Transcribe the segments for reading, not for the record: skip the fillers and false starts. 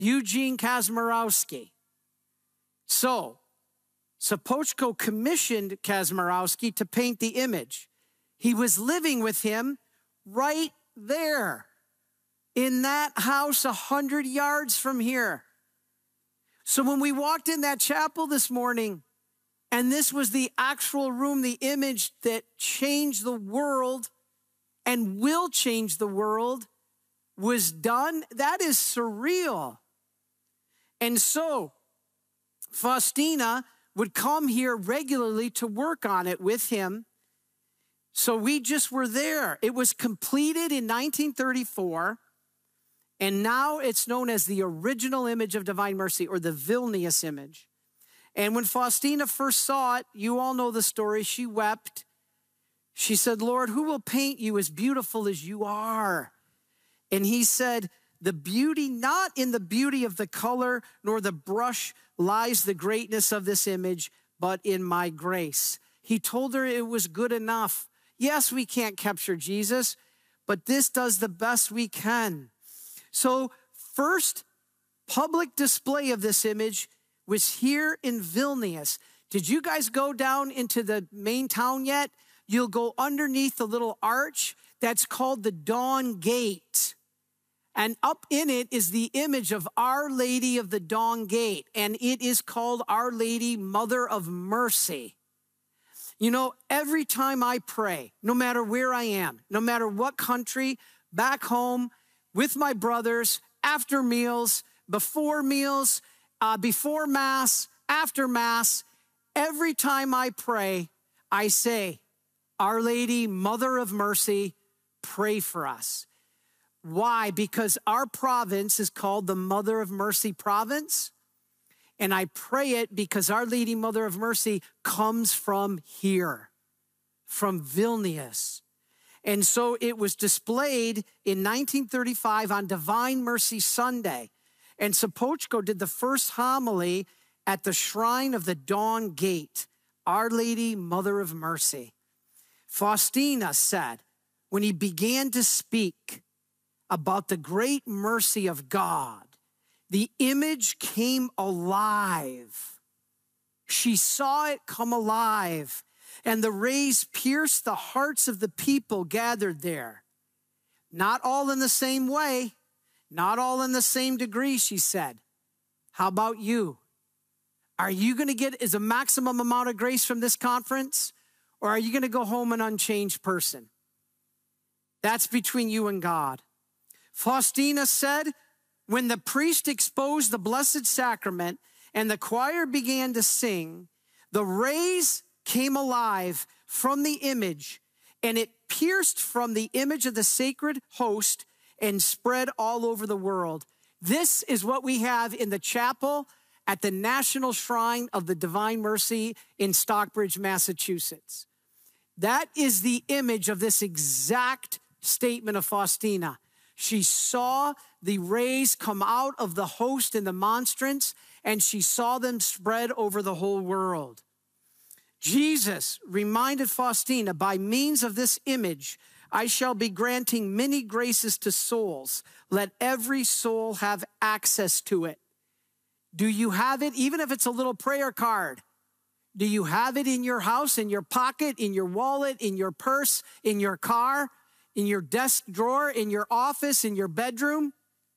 Eugene Kazmarowski. So Sopoćko commissioned Kazmarowski to paint the image. He was living with him right there in that house 100 yards from here. So when we walked in that chapel this morning, and this was the actual room, the image that changed the world and will change the world was done, that is surreal. And so Faustina would come here regularly to work on it with him. So we just were there. It was completed in 1934, and now it's known as the original image of divine mercy, or the Vilnius image. And when Faustina first saw it, you all know the story, she wept. She said, Lord, who will paint you as beautiful as you are? And he said, the beauty, not in the beauty of the color nor the brush lies the greatness of this image, but in my grace. He told her it was good enough. Yes, we can't capture Jesus, but this does the best we can. So first public display of this image was here in Vilnius. Did you guys go down into the main town yet? You'll go underneath the little arch that's called the Dawn Gate. And up in it is the image of Our Lady of the Dawn Gate. And it is called Our Lady, Mother of Mercy. You know, every time I pray, no matter where I am, no matter what country, back home, with my brothers, after meals, before Mass, after Mass, every time I pray, I say, Our Lady, Mother of Mercy, pray for us. Why? Because our province is called the Mother of Mercy province. And I pray it because Our Lady, Mother of Mercy, comes from here, from Vilnius. And so it was displayed in 1935 on Divine Mercy Sunday. And Sopoćko did the first homily at the shrine of the Dawn Gate, Our Lady, Mother of Mercy. Faustina said, when he began to speak about the great mercy of God, the image came alive. She saw it come alive, and the rays pierced the hearts of the people gathered there. Not all in the same way, not all in the same degree, she said. How about you? Are you going to get as a maximum amount of grace from this conference, or are you going to go home an unchanged person? That's between you and God. Faustina said, when the priest exposed the Blessed Sacrament and the choir began to sing, the rays came alive from the image, and it pierced from the image of the sacred host and spread all over the world. This is what we have in the chapel at the National Shrine of the Divine Mercy in Stockbridge, Massachusetts. That is the image of this exact statement of Faustina. She saw the rays come out of the host and the monstrance, and she saw them spread over the whole world. Jesus reminded Faustina, by means of this image, I shall be granting many graces to souls. Let every soul have access to it. Do you have it, even if it's a little prayer card? Do you have it in your house, in your pocket, in your wallet, in your purse, in your car, in your desk drawer, in your office, in your bedroom?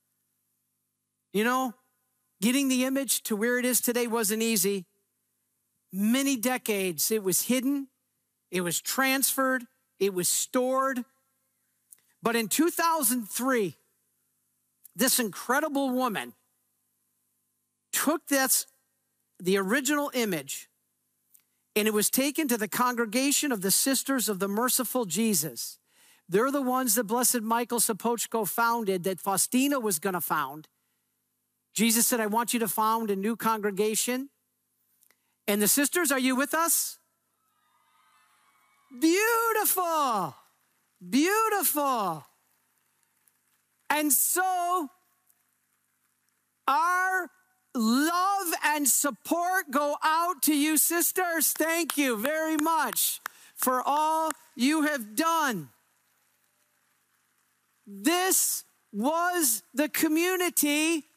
You know, getting the image to where it is today wasn't easy. Many decades, it was hidden, it was transferred, it was stored. But in 2003, this incredible woman took the original image, and it was taken to the congregation of the Sisters of the Merciful Jesus. They're the ones that Blessed Michael Sopoćko founded, that Faustina was going to found. Jesus said, I want you to found a new congregation. And the sisters, are you with us? Beautiful. Beautiful. And so our love and support go out to you, sisters. Thank you very much for all you have done. This was the community